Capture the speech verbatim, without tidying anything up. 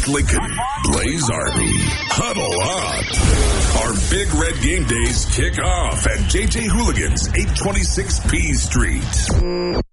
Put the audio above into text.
Mike Lincoln, Blaze Arby. Huddle up. Our Big Red Game Days kick off at J J Hooligans, eight twenty-six P Street.